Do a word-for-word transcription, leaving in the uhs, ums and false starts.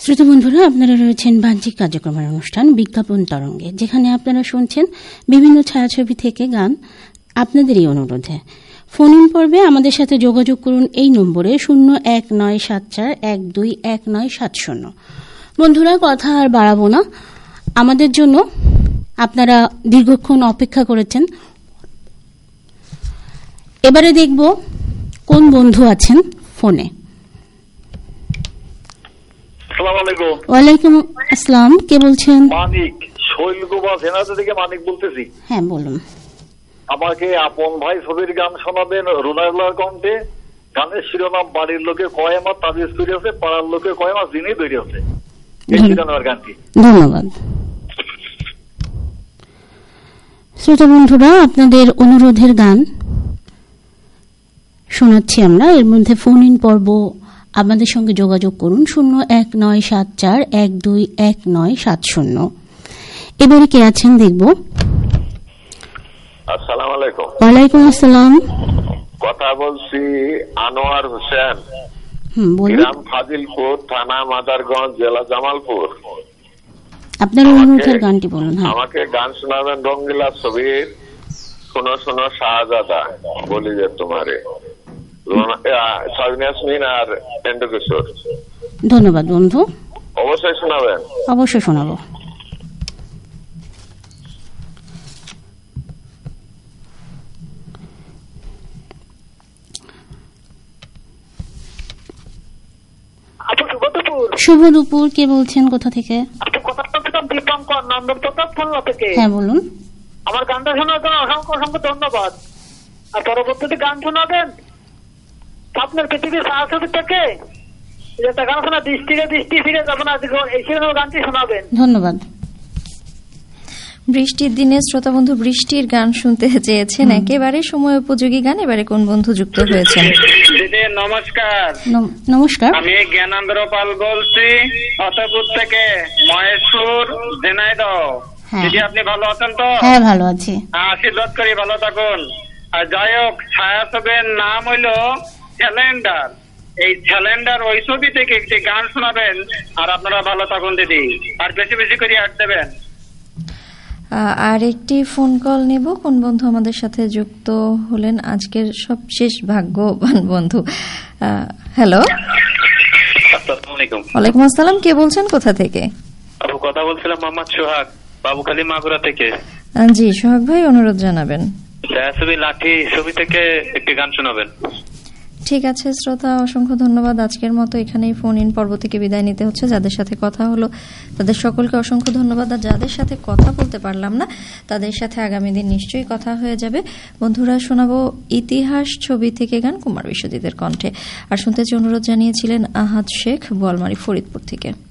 শ্রোতা বন্ধুরা, আপনারা রয়েছেন বাহ্যিক কার্যক্রমের অনুষ্ঠান বিজ্ঞাপন তরঙ্গে, যেখানে আপনারা শুনছেন বিভিন্ন ছায়াছবি থেকে গান আপনাদেরই অনুরোধে। ফোন ইন পর্বে আমাদের সাথে যোগাযোগ করুন এই নম্বরে শূন্য এক নয় সাত চার এক দুই এক নয় সাত শূন্য। বন্ধুরা, কথা আর বাড়াবো না, আমাদের জন্য আপনারা দীর্ঘক্ষণ অপেক্ষা করেছেন। এবারে দেখব কোন বন্ধু আছেন ফোনে। ওয়ালাইকুম আসসালাম, কে বলছেন? মানিক, শৈলকুপা সেনাতে থেকে মানিক বলতেছি। হ্যাঁ বলুন। আমাকে আপন ভাই ছবির গান শোনাবেন রোনাল্ডোর কণ্ঠে। গানের শিরোনাম বাড়ির লোকে কয় আমার তাবিজ তৈরি আছে, পাড়ার লোকে কয় আমার জিনি তৈরি আছে। এই শিরোনামের গানটি। ধন্যবাদ। শ্রোতা বন্ধুরা, আপনাদের অনুরোধের গান শোনাচ্ছি আমরা। এর মধ্যে ফোন ইন পর্ব, আমাদের সঙ্গে যোগাযোগ করুন শূন্য এক নয় সাত চার এক দুই এক নয় সাত শূন্য। এবারে কে আছেন দেখব। আসসালামু আলাইকুম। ওয়ালাইকুম আসসালাম। কথা বলছি আনোয়ার হোসেন, গ্রাম ফাজিলপুর, থানা মাদারগঞ্জ, জেলা জামালপুর। আপনার অনুরোধের গানটি বলুন। আমাকে গান শোনাবেন রঙ্গিলা ছবির শোনো শোনো শাহজাদা বলি যে তোমারে, আর এন্ডকিশোর। ধন্যবাদ বন্ধু, অবশ্যই শোনাবেন। অবশ্যই শোনাবো। শুভ দুপুর, কে বলছেন, কোথা থেকে? হ্যাঁ বলুন। আমার গানটা শোনার জন্য অসংখ্য অসংখ্য ধন্যবাদ। আর পরবর্তীতে গান শোনাবেন আপনার পৃথিবীর সাহসী থেকে যেটা গান শোনা দৃষ্টিকে দৃষ্টি ফিরে যাবেন, এই শিরোনামের গানটি শোনাবেন। ধন্যবাদ। বৃষ্টির দিনে শ্রোতা বন্ধু বৃষ্টির গান শুনতে চেয়েছেন, একেবারে সময় উপযোগী গান। এবারে কোন বন্ধু যুক্ত হয়েছেন? দিদি নমস্কার। নমস্কার, আমি জ্ঞানেন্দ্র পাল বলছি অতপুর থেকে, মহেশপুর, ঝিনাইদহ। দিদি আপনি ভালো আছেন তো? হ্যাঁ ভালো আছি, আশীর্বাদ করি ভালো থাকুন। আর যাই হোক, ছায়াছবির নাম হইল ক্যালেন্ডার। এই ক্যালেন্ডার ওই ছবি থেকে একটি গান শোনাবেন, আর আপনারা ভালো থাকুন দিদি, আর বেশি বেশি করে অ্যাড দেবেন। আর একটি ফোন কল নেব। কোন বন্ধু আমাদের সাথে যুক্ত হলেন আজকের সবশেষ ভাগ্যবান বন্ধু? হ্যালো, ওয়ালাইকুম আসসালাম, কে বলছেন, কোথা থেকে? কথা বলছিলাম মোহাম্মদ সোহাগ, বাবুখালী, মাগুরা থেকে। জি সোহাগ ভাই, অনুরোধ জানাবেন। ছায়াছবি লাঠি ছবি থেকে একটি গান শোনাবেন। ঠিক আছে শ্রোতা, অসংখ্য ধন্যবাদ। আজকের মতো এখানেই ফোন ইন পর্ব থেকে বিদায় নিতে হচ্ছে। যাদের সাথে কথা হলো তাদের সকলকে অসংখ্য ধন্যবাদ। আর যাদের সাথে কথা বলতে পারলাম না তাদের সাথে আগামী দিন নিশ্চয়ই কথা হয়ে যাবে। বন্ধুরা, শোনাবো ইতিহাস ছবি থেকে গান কুমার বিশ্বজিতের কণ্ঠে। আর শুনতে অনুরোধ জানিয়েছিলেন আহাদ শেখ, বোয়ালমারী, ফরিদপুর থেকে।